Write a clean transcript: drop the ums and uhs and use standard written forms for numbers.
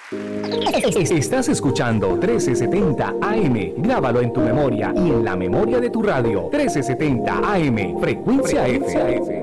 Estás escuchando 1370 AM. Grábalo en tu memoria y en la memoria de tu radio. 1370 AM, frecuencia F.